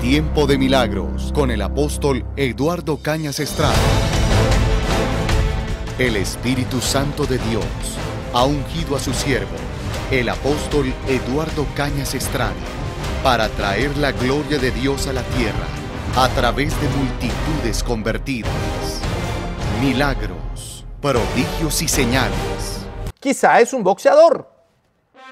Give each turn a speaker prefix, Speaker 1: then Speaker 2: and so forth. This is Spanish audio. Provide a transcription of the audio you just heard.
Speaker 1: Tiempo de Milagros con el apóstol Eduardo Cañas Estrada. El Espíritu Santo de Dios ha ungido a su siervo, el apóstol Eduardo Cañas Estrada, para traer la gloria de Dios a la tierra a través de multitudes convertidas. Milagros, prodigios y señales.
Speaker 2: Quizá es un boxeador,